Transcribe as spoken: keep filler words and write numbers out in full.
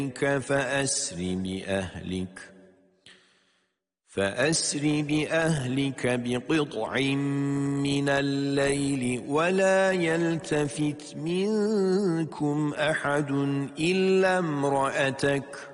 فأسر بأهلك فأسر بأهلك بقطع من الليل ولا يلتفت منكم أحد إلا امرأتك